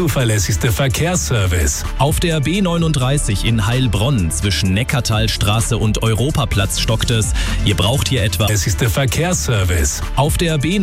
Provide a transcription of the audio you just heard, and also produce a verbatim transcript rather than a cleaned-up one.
zuverlässigste Verkehrsservice. Auf der B neununddreißig in Heilbronn zwischen Neckartalstraße und Europaplatz stockt es. Ihr braucht hier etwa Zuverlässigste Verkehrsservice. auf der B